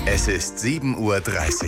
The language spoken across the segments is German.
Es ist 7:30 Uhr.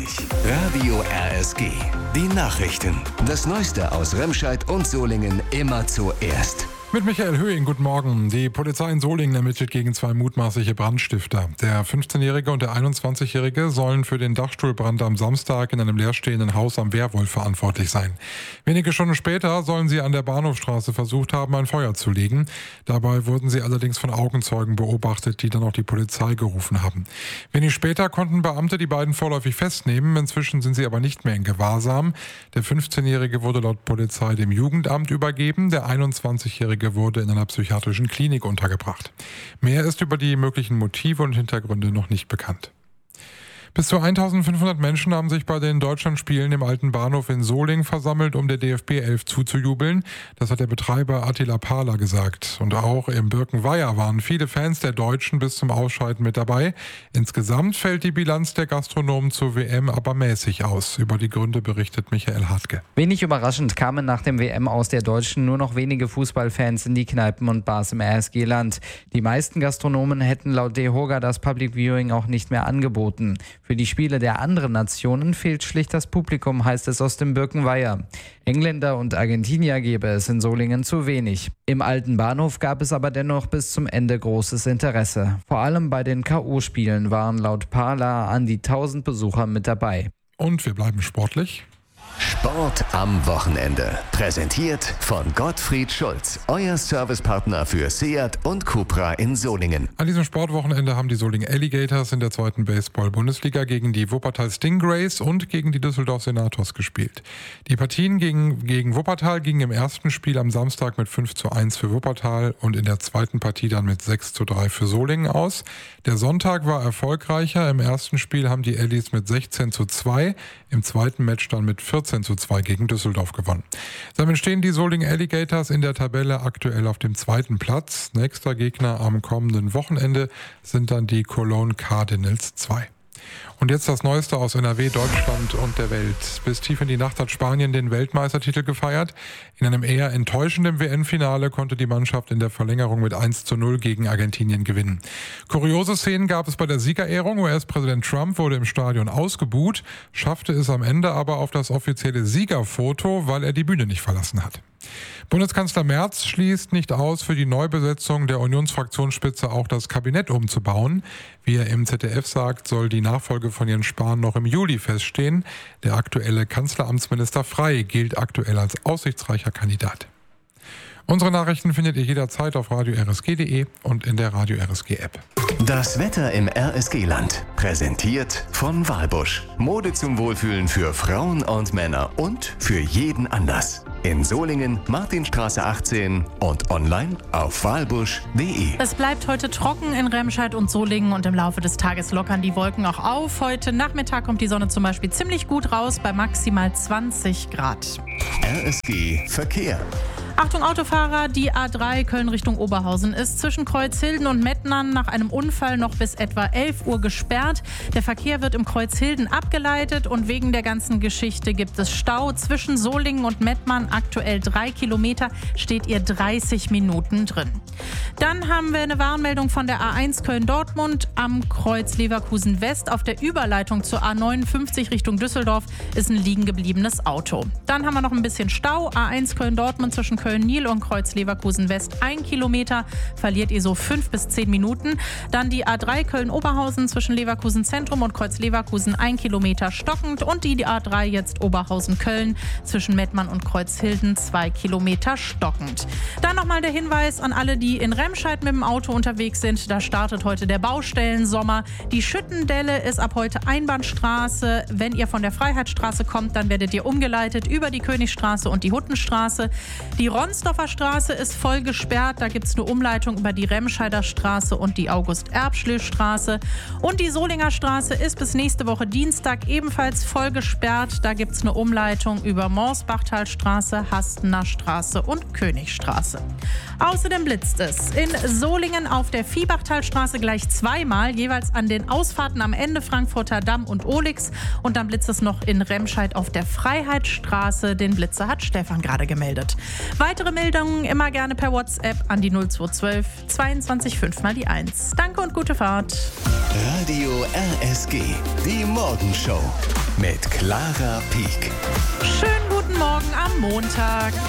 Radio RSG. Die Nachrichten. Das Neueste aus Remscheid und Solingen immer zuerst. Mit Michael Höhing, guten Morgen. Die Polizei in Solingen ermittelt gegen 2 mutmaßliche Brandstifter. Der 15-Jährige und der 21-Jährige sollen für den Dachstuhlbrand am Samstag in einem leerstehenden Haus am Wehrwolf verantwortlich sein. Wenige Stunden später sollen sie an der Bahnhofstraße versucht haben, ein Feuer zu legen. Dabei wurden sie allerdings von Augenzeugen beobachtet, die dann auch die Polizei gerufen haben. Wenig später konnten Beamte die beiden vorläufig festnehmen. Inzwischen sind sie aber nicht mehr in Gewahrsam. Der 15-Jährige wurde laut Polizei dem Jugendamt übergeben. Der 21-Jährige wurde in einer psychiatrischen Klinik untergebracht. Mehr ist über die möglichen Motive und Hintergründe noch nicht bekannt. Bis zu 1500 Menschen haben sich bei den Deutschlandspielen im Alten Bahnhof in Solingen versammelt, um der DFB 11 zuzujubeln. Das hat der Betreiber Attila Pahler gesagt. Und auch im Birkenweiher waren viele Fans der Deutschen bis zum Ausscheiden mit dabei. Insgesamt fällt die Bilanz der Gastronomen zur WM aber mäßig aus. Über die Gründe berichtet Michael Hartke. Wenig überraschend kamen nach dem WM aus der Deutschen nur noch wenige Fußballfans in die Kneipen und Bars im RSG-Land. Die meisten Gastronomen hätten laut DEHOGA das Public Viewing auch nicht mehr angeboten. Für die Spiele der anderen Nationen fehlt schlicht das Publikum, heißt es aus dem Birkenweiher. Engländer und Argentinier gäbe es in Solingen zu wenig. Im Alten Bahnhof gab es aber dennoch bis zum Ende großes Interesse. Vor allem bei den K.O.-Spielen waren laut Pahler an die 1000 Besucher mit dabei. Und wir bleiben sportlich. Sport am Wochenende. Präsentiert von Gottfried Schulz, euer Servicepartner für Seat und Cupra in Solingen. An diesem Sportwochenende haben die Solingen Alligators in der 2. Baseball-Bundesliga gegen die Wuppertal Stingrays und gegen die Düsseldorf Senators gespielt. Die Partien gegen Wuppertal gingen im ersten Spiel am Samstag mit 5:1 für Wuppertal und in der zweiten Partie dann mit 6:3 für Solingen aus. Der Sonntag war erfolgreicher. Im ersten Spiel haben die Allies mit 16:2, im zweiten Match dann mit 14:2 gegen Düsseldorf gewonnen. Damit stehen die Solingen Alligators in der Tabelle aktuell auf dem 2. Platz. Nächster Gegner am kommenden Wochenende sind dann die Cologne Cardinals 2. Und jetzt das Neueste aus NRW, Deutschland und der Welt. Bis tief in die Nacht hat Spanien den Weltmeistertitel gefeiert. In einem eher enttäuschenden WM-Finale konnte die Mannschaft in der Verlängerung mit 1:0 gegen Argentinien gewinnen. Kuriose Szenen gab es bei der Siegerehrung. US-Präsident Trump wurde im Stadion ausgebuht, schaffte es am Ende aber auf das offizielle Siegerfoto, weil er die Bühne nicht verlassen hat. Bundeskanzler Merz schließt nicht aus, für die Neubesetzung der Unionsfraktionsspitze auch das Kabinett umzubauen. Wie er im ZDF sagt, soll die Nachfolge von Jens Spahn noch im Juli feststehen. Der aktuelle Kanzleramtsminister Frey gilt aktuell als aussichtsreicher Kandidat. Unsere Nachrichten findet ihr jederzeit auf radio-rsg.de und in der Radio RSG App. Das Wetter im RSG-Land. Präsentiert von Walbusch. Mode zum Wohlfühlen für Frauen und Männer und für jeden Anlass. In Solingen, Martinstraße 18 und online auf walbusch.de. Es bleibt heute trocken in Remscheid und Solingen und im Laufe des Tages lockern die Wolken auch auf. Heute Nachmittag kommt die Sonne zum Beispiel ziemlich gut raus bei maximal 20 Grad. RSG Verkehr. Achtung Autofahrer, die A3 Köln Richtung Oberhausen ist zwischen Kreuzhilden und Mettmann nach einem Unfall noch bis etwa 11 Uhr gesperrt. Der Verkehr wird im Kreuzhilden abgeleitet und wegen der ganzen Geschichte gibt es Stau. Zwischen Solingen und Mettmann aktuell 3 Kilometer, steht ihr 30 Minuten drin. Dann haben wir eine Warnmeldung von der A1 Köln-Dortmund am Kreuz Leverkusen West. Auf der Überleitung zur A59 Richtung Düsseldorf ist ein liegen gebliebenes Auto. Dann haben wir noch ein bisschen Stau. A1 Köln-Dortmund zwischen Köln-Nil und Kreuz Leverkusen West 1 Kilometer, verliert ihr so 5 bis 10 Minuten. Dann die A3 Köln-Oberhausen zwischen Leverkusen Zentrum und Kreuz Leverkusen 1 Kilometer stockend und die A3 jetzt Oberhausen-Köln zwischen Mettmann und Kreuzhilden 2 Kilometer stockend. Dann nochmal der Hinweis an alle, die in Remscheid mit dem Auto unterwegs sind. Da startet heute der Baustellensommer. Die Schüttendelle ist ab heute Einbahnstraße. Wenn ihr von der Freiheitsstraße kommt, dann werdet ihr umgeleitet über die Königstraße und die Huttenstraße. Die Ronsdorfer Straße ist voll gesperrt. Da gibt es eine Umleitung über die Remscheider Straße und die August-Erbschle-Straße. Und die Solinger Straße ist bis nächste Woche Dienstag ebenfalls voll gesperrt. Da gibt es eine Umleitung über Morsbachtalstraße, Hastener Straße und Königstraße. Außerdem blitzt es in Solingen auf der Viehbachtalstraße gleich zweimal, jeweils an den Ausfahrten am Ende Frankfurter Damm und Olix. Und dann blitzt es noch in Remscheid auf der Freiheitsstraße. Den Blitzer hat Stefan gerade gemeldet. Weiter Weitere Meldungen immer gerne per WhatsApp an die 0212 22 5 mal die 1. Danke und gute Fahrt. Radio RSG, die Morgenshow mit Clara Pieck. Schönen guten Morgen am Montag.